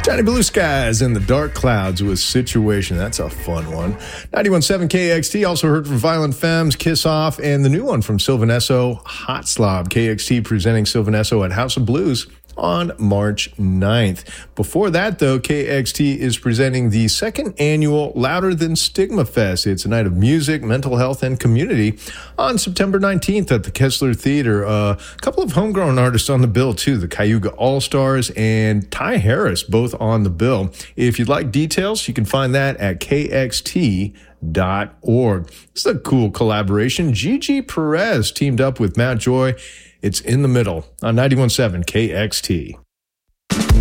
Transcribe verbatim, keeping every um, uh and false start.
Johnny Blue Skies in the Dark Clouds with Situation. That's a fun one. ninety-one point seven K X T. Also heard from Violent Femmes, Kiss Off, and the new one from Sylvan Esso, Hot Slob. K X T presenting Sylvan Esso at House of Blues on March ninth. Before that, though, K X T is presenting the second annual Louder Than Stigma Fest. It's a night of music, mental health, and community on September nineteenth at the Kessler Theater. Uh, a couple of homegrown artists on the bill, too. The Cayuga All-Stars and Ty Harris, both on the bill. If you'd like details, you can find that at K X T dot org. This is a cool collaboration. Gigi Perez teamed up with Matt Joy. It's In the Middle on ninety-one point seven K X T.